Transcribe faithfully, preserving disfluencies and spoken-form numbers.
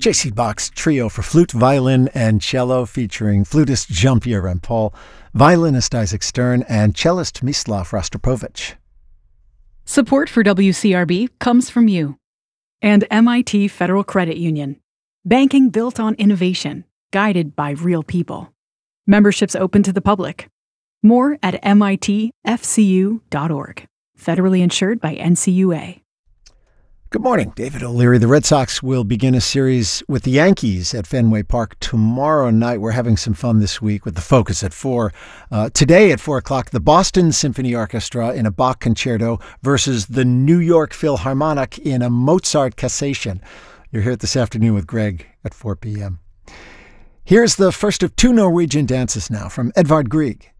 J C Bach's trio for flute, violin, and cello featuring flutist Jean-Pierre Rampal, violinist Isaac Stern, and cellist Mislav Rostropovich. Support for W C R B comes from you and M I T Federal Credit Union. Banking built on innovation, guided by real people. Memberships open to the public. More at M I T F C U dot org. Federally insured by N C U A. Good morning. David O'Leary. The Red Sox will begin a series with the Yankees at Fenway Park tomorrow night. We're having some fun this week with the Focus at four. Uh, today at four o'clock, the Boston Symphony Orchestra in a Bach concerto versus the New York Philharmonic in a Mozart cassation. You're here this afternoon with Greg at four p.m. Here's the first of two Norwegian dances now from Edvard Grieg.